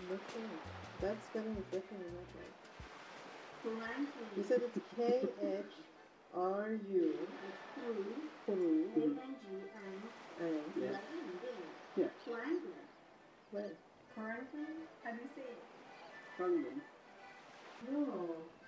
Okay. That spelling is definitely not right. Currently. You said it's KHRU. It's Kuru. Kuru. ANGN. Yeah. Yeah. Currently. Where? Currently? How do you say it? Currently. No.